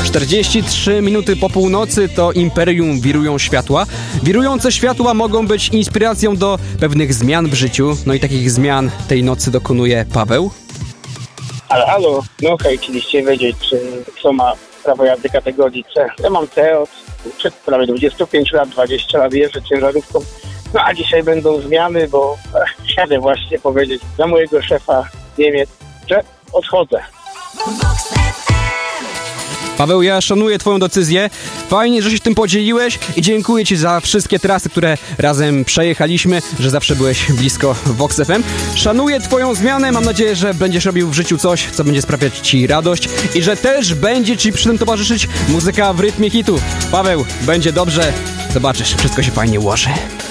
43 minuty po północy to Imperium Wirują Światła. Wirujące światła mogą być inspiracją do pewnych zmian w życiu. No i takich zmian tej nocy dokonuje Paweł. Halo, no hej, chcieliście wiedzieć, co ma prawo jazdy kategorii C. Ja mam C od prawie 25 lat, 20 lat jeżdżę ciężarówką. No a dzisiaj będą zmiany, bo jadę właśnie powiedzieć dla mojego szefa Niemiec, że odchodzę. Paweł, ja szanuję twoją decyzję. Fajnie, że się tym podzieliłeś i dziękuję ci za wszystkie trasy, które razem przejechaliśmy, że zawsze byłeś blisko Vox FM. Szanuję twoją zmianę, mam nadzieję, że będziesz robił w życiu coś, co będzie sprawiać ci radość i że też będzie ci przy tym towarzyszyć muzyka w rytmie hitu. Paweł, będzie dobrze. Zobaczysz, wszystko się fajnie ułoży.